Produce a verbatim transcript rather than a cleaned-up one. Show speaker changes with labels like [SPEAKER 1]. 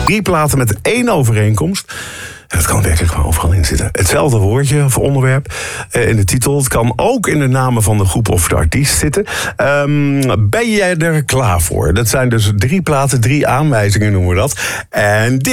[SPEAKER 1] Drie platen met één overeenkomst. En dat kan werkelijk wel overal in zitten. Hetzelfde woordje of onderwerp uh, in de titel. Het kan ook in de namen van de groep of de artiest zitten. Um, ben jij er klaar voor? Dat zijn dus drie platen, drie aanwijzingen noemen we dat. En dit